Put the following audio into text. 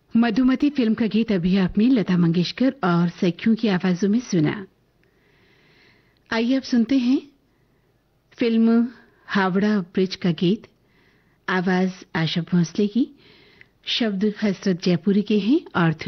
Madhumati film का गीत अभी आपने लता मंगेशकर और सखियों की आवाजों में सुना। आइए अब सुनते हैं फिल्म हावड़ा ब्रिज का गीत। आवाज आशा भोसले की, शब्द हसरत जयपुरी के हैं और